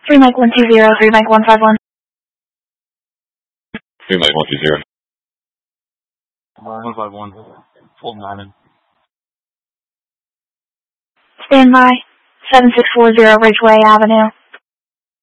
3 Mike 120, 3 Mike 151. 3 Mike 120. 151. Full 9. Stand by. 7640 Ridgeway Avenue.